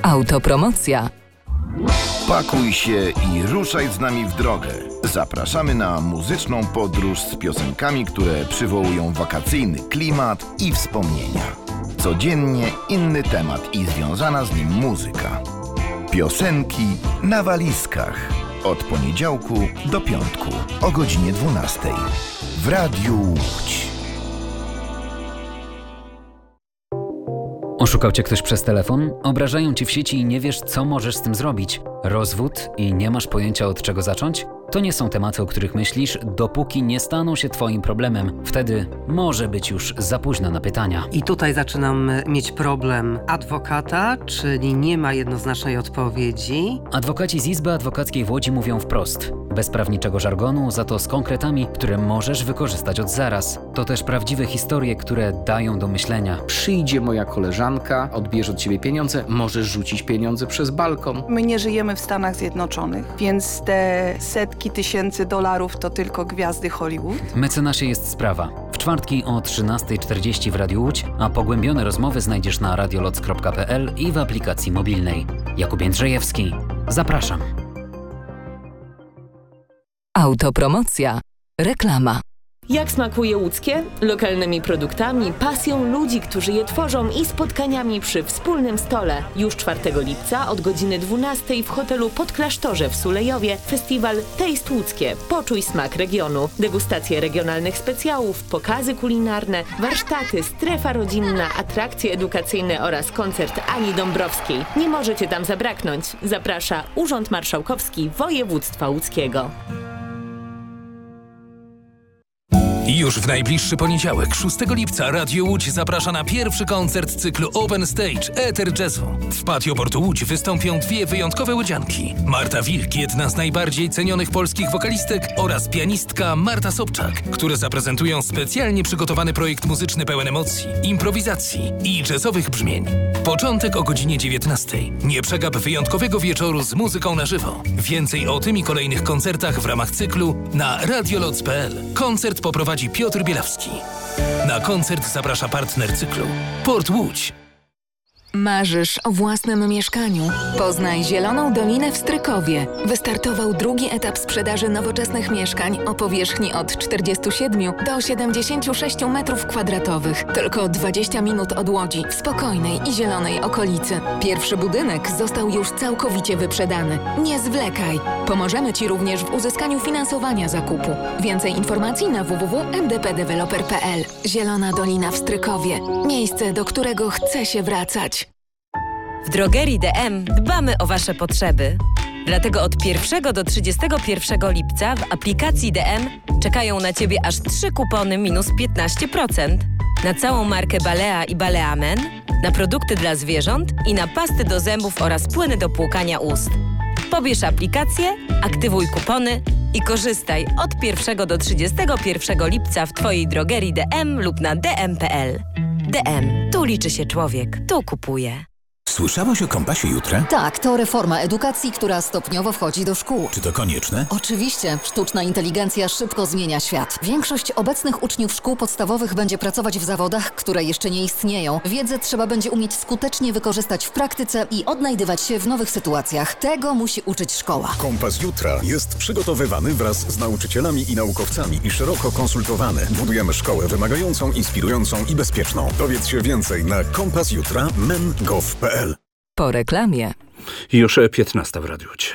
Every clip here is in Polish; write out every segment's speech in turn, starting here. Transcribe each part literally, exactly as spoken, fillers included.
Autopromocja. Pakuj się i ruszaj z nami w drogę. Zapraszamy na muzyczną podróż z piosenkami, które przywołują wakacyjny klimat i wspomnienia. Codziennie inny temat i związana z nim muzyka. Piosenki na walizkach. Od poniedziałku do piątku o godzinie dwunastej. W Radiu Łódź. Oszukał cię ktoś przez telefon? Obrażają cię w sieci i nie wiesz, co możesz z tym zrobić? Rozwód i nie masz pojęcia, od czego zacząć? To nie są tematy, o których myślisz, dopóki nie staną się twoim problemem. Wtedy może być już za późno na pytania. I tutaj zaczynam mieć problem adwokata, czyli nie ma jednoznacznej odpowiedzi. Adwokaci z Izby Adwokackiej w Łodzi mówią wprost. Bez prawniczego żargonu, za to z konkretami, które możesz wykorzystać od zaraz. To też prawdziwe historie, które dają do myślenia. Przyjdzie moja koleżanka, odbierze od ciebie pieniądze, możesz rzucić pieniądze przez balkon. My nie żyjemy w Stanach Zjednoczonych, więc te setki tysięcy dolarów to tylko gwiazdy Hollywood. Mecenasie jest sprawa. W czwartki o trzynasta czterdzieści w Radiu Łódź, a pogłębione rozmowy znajdziesz na radioloc kropka p l i w aplikacji mobilnej. Jakub Jędrzejewski. Zapraszam. Autopromocja. Reklama. Jak smakuje łódzkie? Lokalnymi produktami, pasją ludzi, którzy je tworzą i spotkaniami przy wspólnym stole. Już czwartego lipca od godziny dwunastej w hotelu Podklasztorze w Sulejowie festiwal Taste Łódzkie. Poczuj smak regionu. Degustacje regionalnych specjałów, pokazy kulinarne, warsztaty, strefa rodzinna, atrakcje edukacyjne oraz koncert Ani Dąbrowskiej. Nie możecie tam zabraknąć. Zaprasza Urząd Marszałkowski Województwa Łódzkiego. I już w najbliższy poniedziałek, szóstego lipca, Radio Łódź zaprasza na pierwszy koncert cyklu Open Stage Eter Jazzu. W patio Portu Łódź wystąpią dwie wyjątkowe łodzianki. Marta Wilk, jedna z najbardziej cenionych polskich wokalistek, oraz pianistka Marta Sobczak, które zaprezentują specjalnie przygotowany projekt muzyczny pełen emocji, improwizacji i jazzowych brzmień. Początek o godzinie dziewiętnastej. Nie przegap wyjątkowego wieczoru z muzyką na żywo. Więcej o tym i kolejnych koncertach w ramach cyklu na radioloc kropka p l. Koncert poprowadzi Piotr Bielawski. Na koncert zaprasza partner cyklu Port Łódź. Marzysz o własnym mieszkaniu? Poznaj Zieloną Dolinę w Strykowie. Wystartował drugi etap sprzedaży nowoczesnych mieszkań o powierzchni od czterdziestu siedmiu do siedemdziesięciu sześciu metrów kwadratowych. Tylko dwadzieścia minut od Łodzi, w spokojnej i zielonej okolicy. Pierwszy budynek został już całkowicie wyprzedany. Nie zwlekaj! Pomożemy Ci również w uzyskaniu finansowania zakupu. Więcej informacji na w w w kropka m d p developer kropka p l. Zielona Dolina w Strykowie. Miejsce, do którego chce się wracać. W drogerii D M dbamy o Wasze potrzeby. Dlatego od pierwszego do trzydziestego pierwszego lipca w aplikacji D M czekają na Ciebie aż trzy kupony minus piętnaście procent. Na całą markę Balea i Baleamen, na produkty dla zwierząt i na pasty do zębów oraz płyny do płukania ust. Pobierz aplikację, aktywuj kupony i korzystaj od pierwszego do trzydziestego pierwszego lipca w Twojej drogerii D M lub na d m kropka p l. D M. Tu liczy się człowiek. Tu kupuje. Słyszałaś o Kompasie Jutra? Tak, to reforma edukacji, która stopniowo wchodzi do szkół. Czy to konieczne? Oczywiście. Sztuczna inteligencja szybko zmienia świat. Większość obecnych uczniów szkół podstawowych będzie pracować w zawodach, które jeszcze nie istnieją. Wiedzę trzeba będzie umieć skutecznie wykorzystać w praktyce i odnajdywać się w nowych sytuacjach. Tego musi uczyć szkoła. Kompas Jutra jest przygotowywany wraz z nauczycielami i naukowcami i szeroko konsultowany. Budujemy szkołę wymagającą, inspirującą i bezpieczną. Dowiedz się więcej na kompas jutra kropka men kropka gov kropka p l. Po reklamie. Już piętnasta w Radiu Łódź.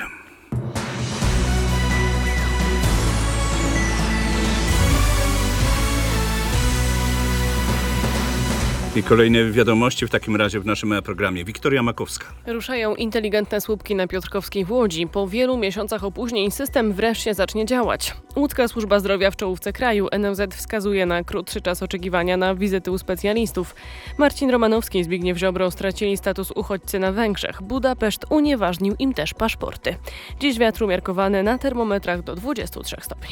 I kolejne wiadomości w takim razie w naszym programie. Wiktoria Makowska. Ruszają inteligentne słupki na Piotrkowskiej w Łodzi. Po wielu miesiącach opóźnień system wreszcie zacznie działać. Łódzka Służba Zdrowia w czołówce kraju. N O Z wskazuje na krótszy czas oczekiwania na wizyty u specjalistów. Marcin Romanowski i Zbigniew Ziobro stracili status uchodźcy na Węgrzech. Budapeszt unieważnił im też paszporty. Dziś wiatr umiarkowany na termometrach do dwudziestu trzech stopni.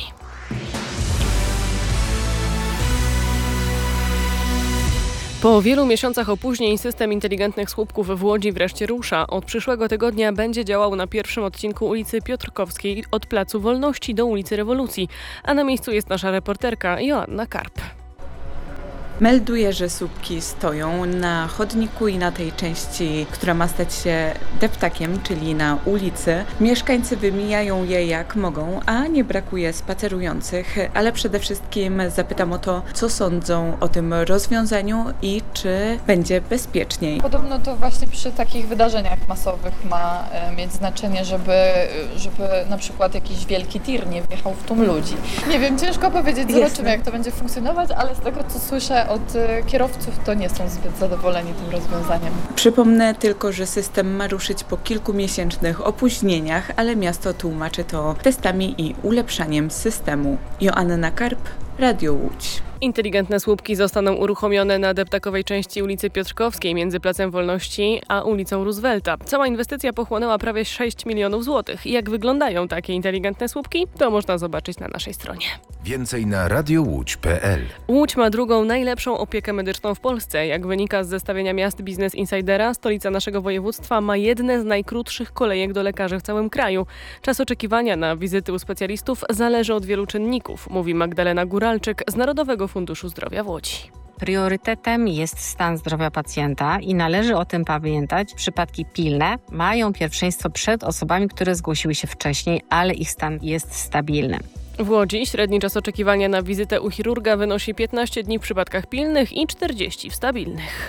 Po wielu miesiącach opóźnień system inteligentnych słupków w Łodzi wreszcie rusza. Od przyszłego tygodnia będzie działał na pierwszym odcinku ulicy Piotrkowskiej od Placu Wolności do ulicy Rewolucji. A na miejscu jest nasza reporterka Joanna Karp. Melduje, że słupki stoją na chodniku i na tej części, która ma stać się deptakiem, czyli na ulicy. Mieszkańcy wymijają je jak mogą, a nie brakuje spacerujących, ale przede wszystkim zapytam o to, co sądzą o tym rozwiązaniu i czy będzie bezpieczniej. Podobno to właśnie przy takich wydarzeniach masowych ma e, mieć znaczenie, żeby, żeby na przykład jakiś wielki tir nie wjechał w tłum ludzi. Nie wiem, ciężko powiedzieć, zobaczymy jak to będzie funkcjonować, ale z tego co słyszę od kierowców, to nie są zbyt zadowoleni tym rozwiązaniem. Przypomnę tylko, że system ma ruszyć po kilkumiesięcznych opóźnieniach, ale miasto tłumaczy to testami i ulepszaniem systemu. Joanna Karp, Radio Łódź. Inteligentne słupki zostaną uruchomione na deptakowej części ulicy Piotrkowskiej między Placem Wolności a ulicą Roosevelta. Cała inwestycja pochłonęła prawie sześć milionów złotych. Jak wyglądają takie inteligentne słupki, to można zobaczyć na naszej stronie. Więcej na radiołódź kropka pe el. Łódź ma drugą najlepszą opiekę medyczną w Polsce. Jak wynika z zestawienia miast Business Insidera, stolica naszego województwa ma jedne z najkrótszych kolejek do lekarzy w całym kraju. Czas oczekiwania na wizyty u specjalistów zależy od wielu czynników, mówi Magdalena Góralczyk z Narodowego Funduszu Zdrowia w Łodzi. Priorytetem jest stan zdrowia pacjenta i należy o tym pamiętać. Przypadki pilne mają pierwszeństwo przed osobami, które zgłosiły się wcześniej, ale ich stan jest stabilny. W Łodzi średni czas oczekiwania na wizytę u chirurga wynosi piętnaście dni w przypadkach pilnych i czterdzieści w stabilnych.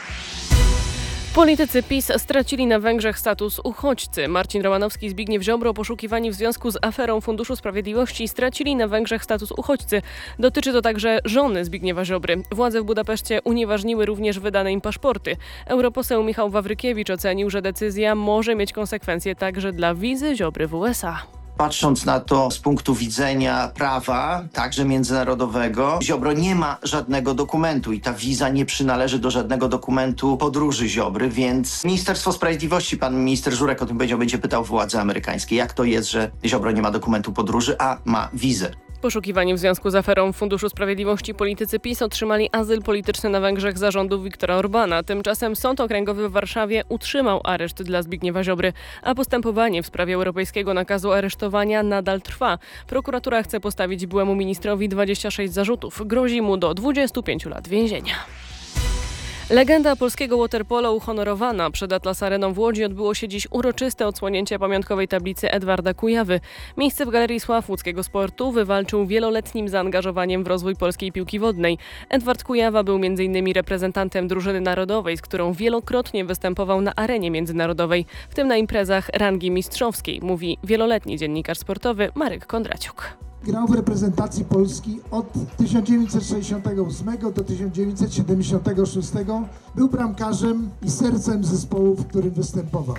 Politycy PiS stracili na Węgrzech status uchodźcy. Marcin Romanowski i Zbigniew Ziobro, poszukiwani w związku z aferą Funduszu Sprawiedliwości, stracili na Węgrzech status uchodźcy. Dotyczy to także żony Zbigniewa Ziobry. Władze w Budapeszcie unieważniły również wydane im paszporty. Europoseł Michał Wawrykiewicz ocenił, że decyzja może mieć konsekwencje także dla wizy Ziobry w U S A. Patrząc na to z punktu widzenia prawa, także międzynarodowego, Ziobro nie ma żadnego dokumentu i ta wiza nie przynależy do żadnego dokumentu podróży Ziobry, więc Ministerstwo Sprawiedliwości, pan minister Żurek o tym powiedział, będzie pytał władze amerykańskie, jak to jest, że Ziobro nie ma dokumentu podróży, a ma wizę. Poszukiwani w związku z aferą Funduszu Sprawiedliwości politycy PiS otrzymali azyl polityczny na Węgrzech za rządów Viktora Orbana. Tymczasem Sąd Okręgowy w Warszawie utrzymał areszt dla Zbigniewa Ziobry, a postępowanie w sprawie europejskiego nakazu aresztowania nadal trwa. Prokuratura chce postawić byłemu ministrowi dwadzieścia sześć zarzutów. Grozi mu do dwudziestu pięciu lat więzienia. Legenda polskiego waterpolo uhonorowana. Przed Atlas Areną w Łodzi odbyło się dziś uroczyste odsłonięcie pamiątkowej tablicy Edwarda Kujawy. Miejsce w Galerii Sław łódzkiego sportu wywalczył wieloletnim zaangażowaniem w rozwój polskiej piłki wodnej. Edward Kujawa był między innymi reprezentantem drużyny narodowej, z którą wielokrotnie występował na arenie międzynarodowej, w tym na imprezach rangi mistrzowskiej, mówi wieloletni dziennikarz sportowy Marek Kondraciuk. Grał w reprezentacji Polski od tysiąc dziewięćset sześćdziesiątego ósmego do tysiąc dziewięćset siedemdziesiątego szóstego. Był bramkarzem i sercem zespołu, w którym występował.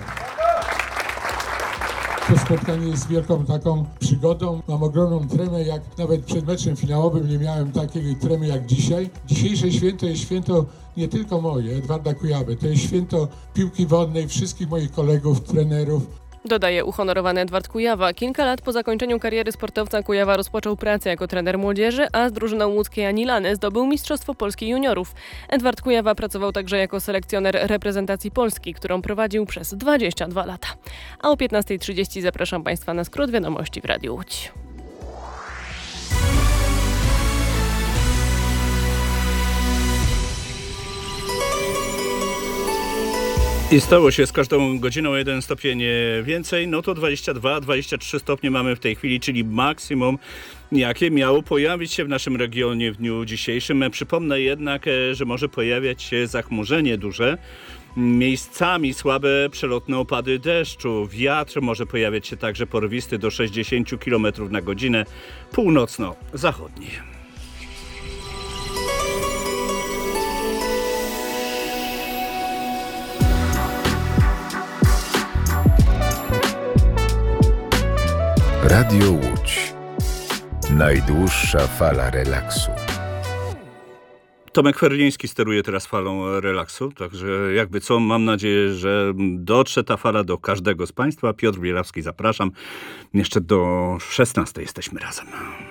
To spotkanie jest wielką taką przygodą. Mam ogromną tremę, jak nawet przed meczem finałowym nie miałem takiej tremy jak dzisiaj. Dzisiejsze święto jest święto nie tylko moje, Edwarda Kujawy. To jest święto piłki wodnej, wszystkich moich kolegów, trenerów. Dodaje uhonorowany Edward Kujawa. Kilka lat po zakończeniu kariery sportowca Kujawa rozpoczął pracę jako trener młodzieży, a z drużyną łódzkiej Anilany zdobył Mistrzostwo Polski Juniorów. Edward Kujawa pracował także jako selekcjoner reprezentacji Polski, którą prowadził przez dwadzieścia dwa lata. A o piętnasta trzydzieści zapraszam Państwa na skrót wiadomości w Radiu Łódź. I stało się z każdą godziną jeden stopień więcej, no to dwadzieścia dwa dwadzieścia trzy stopnie mamy w tej chwili, czyli maksimum, jakie miało pojawić się w naszym regionie w dniu dzisiejszym. Przypomnę jednak, że może pojawiać się zachmurzenie duże, miejscami słabe przelotne opady deszczu. Wiatr może pojawiać się także porwisty do sześćdziesięciu kilometrów na godzinę, północno-zachodni. Radio Łódź. Najdłuższa fala relaksu. Tomek Ferliński steruje teraz falą relaksu, także jakby co, mam nadzieję, że dotrze ta fala do każdego z Państwa. Piotr Bielawski, zapraszam. Jeszcze do szesnastej jesteśmy razem.